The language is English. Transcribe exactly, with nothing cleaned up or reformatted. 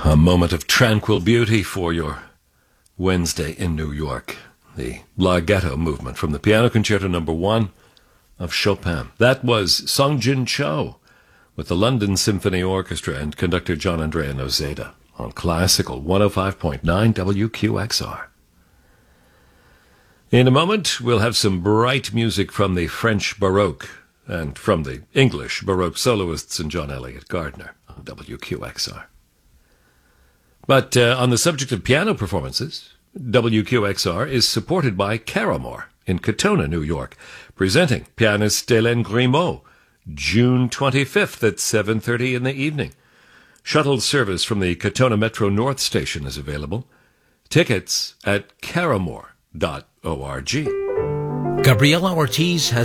A moment of tranquil beauty for your Wednesday in New York. The Larghetto movement from the Piano Concerto Number One of Chopin. That was Song Jin Cho with the London Symphony Orchestra and conductor John Andrea Nozeda on Classical one oh five point nine W Q X R. In a moment, we'll have some bright music from the French Baroque and from the English Baroque soloists and John Elliott Gardner on W Q X R. But uh, on the subject of piano performances, W Q X R is supported by Caramore in Katona, New York, presenting pianist Hélène Grimaud, June twenty-fifth at seven thirty in the evening. Shuttle service from the Katona Metro North Station is available. Tickets at caramore dot org. Gabriela Ortiz has